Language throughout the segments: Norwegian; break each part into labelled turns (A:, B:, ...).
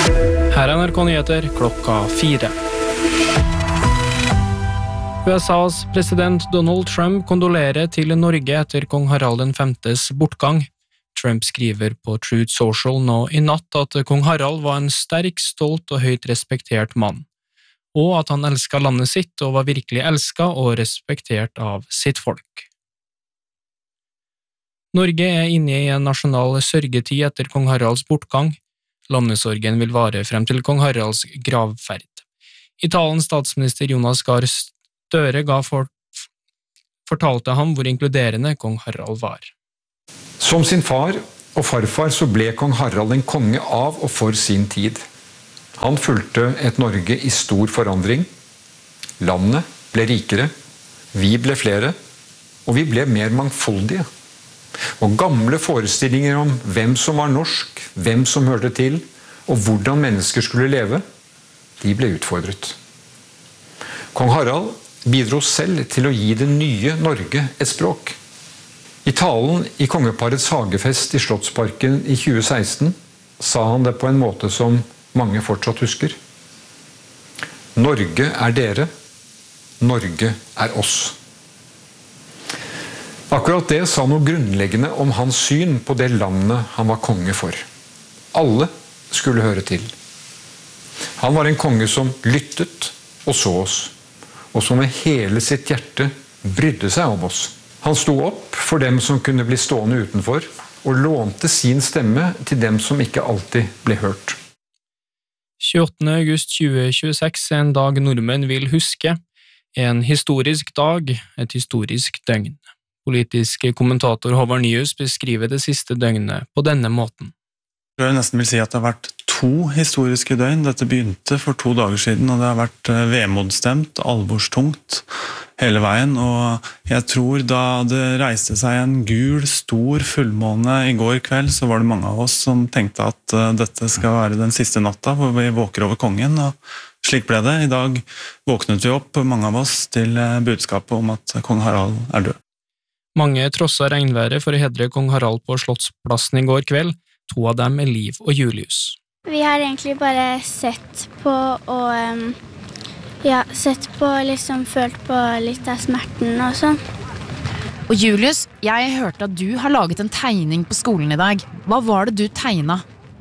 A: Her er NRK Nyheter klokka 4. USAs president Donald Trump kondolerer til Norge etter kong Harald Vs bortgang. Trump skriver på Truth Social nå i natt at kong Harald var en sterk, stolt og høyt respektert mann, og at han elsket landet sitt og var virkelig elsket og respektert av sitt folk. Norge er inne i en nasjonal sørgetid etter kong Haralds bortgang. Landesorgen vil vare frem til kong Haralds gravferd. I talen statsminister Jonas Gahr Støre fortalte ham hvor inkluderende kong Harald var.
B: Som sin far og farfar så ble kong Harald en konge av og for sin tid. Han fulgte et Norge i stor forandring. Landet ble rikere, vi ble flere, og vi ble mer mangfoldige. Og gamle forestillinger om hvem som var norsk, hvem som hørte til, og hvordan mennesker skulle leve, de ble utfordret. Kong Harald bidro selv til å gi det nye Norge et språk. I talen i kongeparets hagefest i Slottsparken i 2016 sa han det på en måte som mange fortsatt husker. Norge er dere, Norge er oss. Akkurat det sa noe grunnleggende om hans syn på det landet han var konge for. Alle skulle høre til. Han var en konge som lyttet og så oss, og som med hele sitt hjerte brydde seg om oss. Han sto opp for dem som kunne bli stående utenfor, og lånte sin stemme til dem som ikke alltid ble hørt.
A: 28. august 2026 er en dag nordmenn vil huske. En historisk dag, et historisk døgn. Politisk kommentator Håvard Nyhus beskriver det siste døgnet på denne måten.
C: Jeg nesten vil si at det har vært 2 historiske døgn. Dette begynte for 2 dager siden, og det har vært vemodsstemt, alvorstungt hele veien. Og jeg tror da det reiste seg en gul, stor fullmåne i går kveld, så var det mange av oss som tenkte at dette skal være den siste natta, hvor vi våker over kongen. Og slik ble det. I dag våknet vi opp, mange av oss, til budskapet om at kong Harald er død.
A: Mange trosset regnværet for å hedre kong Harald på Slottsplassen i går kveld. 2 av dem er Liv og Julius.
D: Vi har egentlig bare sett på og følt på litt av smerten og sånn.
E: Og Julius, jeg hørte at du har laget en tegning på skolen i dag. Hva var det du tegnet?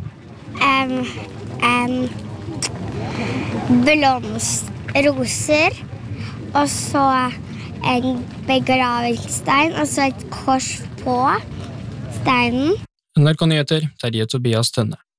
D: Roser, og så en begravelsestein, og så et kors på steinen.
A: NRK Nyheter, Terje Tobias Tønne.